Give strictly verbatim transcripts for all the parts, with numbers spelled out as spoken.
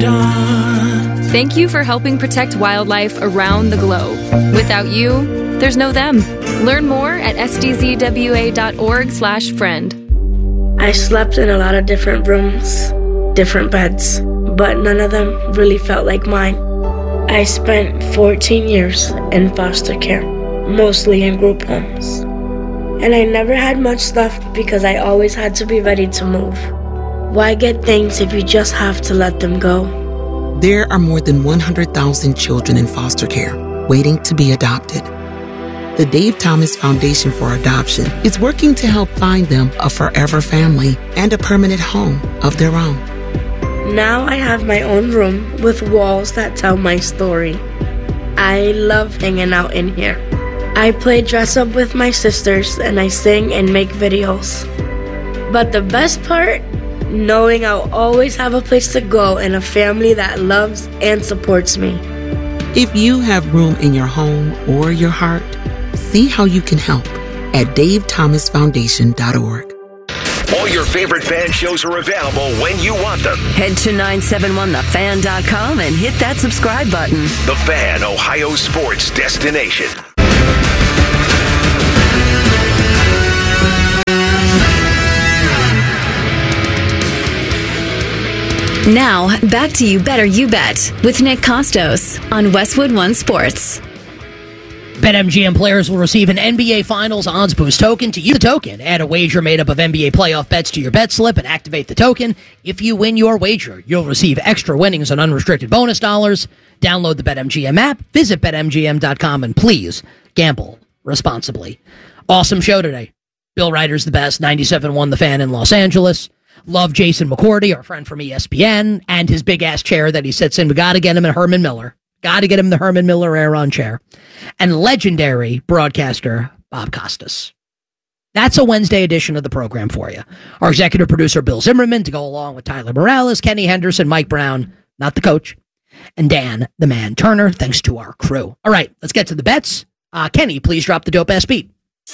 dawn. Thank you for helping protect wildlife around the globe. Without you, there's no them. Learn more at s d z w a dot org slash friend. I slept in a lot of different rooms, different beds, but none of them really felt like mine. I spent fourteen years in foster care, mostly in group homes. And I never had much left because I always had to be ready to move. Why get things if you just have to let them go? There are more than one hundred thousand children in foster care waiting to be adopted. The Dave Thomas Foundation for Adoption is working to help find them a forever family and a permanent home of their own. Now I have my own room with walls that tell my story. I love hanging out in here. I play dress up with my sisters and I sing and make videos. But the best part? Knowing I'll always have a place to go and a family that loves and supports me. If you have room in your home or your heart, see how you can help at dave thomas foundation dot org. All your favorite fan shows are available when you want them. Head to nine seven one the fan dot com and hit that subscribe button. The Fan, Ohio sports destination. Now, back to You Better You Bet with Nick Costos on Westwood One Sports. BetMGM players will receive an N B A Finals Odds Boost token. To use the token, add a wager made up of N B A playoff bets to your bet slip and activate the token. If you win your wager, you'll receive extra winnings and unrestricted bonus dollars. Download the BetMGM app, visit bet M G M dot com, and please gamble responsibly. Awesome show today. Bill Ryder's the best, ninety-seven point one The Fan in Los Angeles. Love Jason McCourty, our friend from E S P N, and his big-ass chair that he sits in. We got to get him a Herman Miller. Got to get him the Herman Miller Aeron chair. And legendary broadcaster Bob Costas. That's a Wednesday edition of the program for you. Our executive producer, Bill Zimmerman, to go along with Tyler Morales, Kenny Henderson, Mike Brown, not the coach, and Dan, the man Turner, thanks to our crew. All right, let's get to the bets. Uh, Kenny, please drop the dope-ass beat.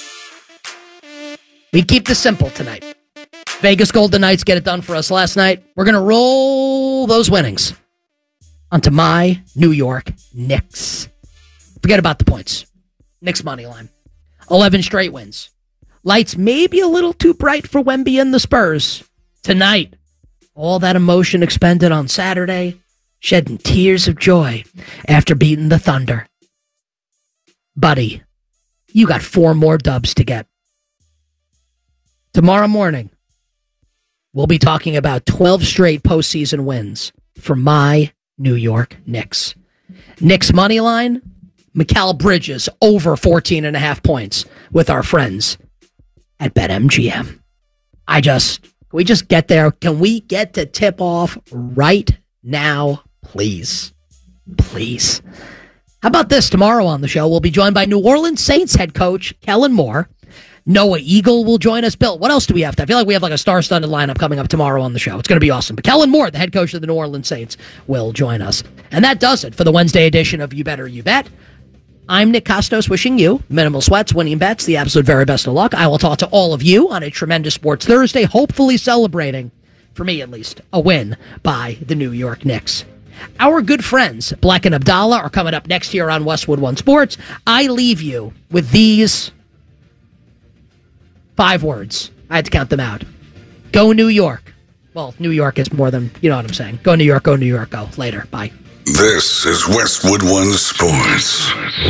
We keep this simple tonight. Vegas Golden Knights get it done for us last night. We're going to roll those winnings onto my New York Knicks. Forget about the points. Knicks money line. eleven straight wins. Lights maybe a little too bright for Wemby and the Spurs. Tonight, all that emotion expended on Saturday, shedding tears of joy after beating the Thunder. Buddy, you got four more dubs to get. Tomorrow morning, we'll be talking about twelve straight postseason wins for my New York Knicks. Knicks money line, Mikal Bridges over fourteen and a half points with our friends at BetMGM. I just, can we just get there? Can we get to tip off right now, please? Please. How about this? Tomorrow on the show, we'll be joined by New Orleans Saints head coach Kellen Moore. Noah Eagle will join us. Bill, what else do we have? To? I feel like we have like a star-studded lineup coming up tomorrow on the show. It's going to be awesome. But Kellen Moore, the head coach of the New Orleans Saints, will join us. And that does it for the Wednesday edition of You Better You Bet. I'm Nick Costos wishing you minimal sweats, winning bets, the absolute very best of luck. I will talk to all of you on a tremendous Sports Thursday, hopefully celebrating, for me at least, a win by the New York Knicks. Our good friends, Black and Abdallah, are coming up next here on Westwood One Sports. I leave you with these five words. I had to count them out. Go New York. Well, New York is more than, you know what I'm saying. Go New York, go New York, go. Later. Bye. This is Westwood One Sports.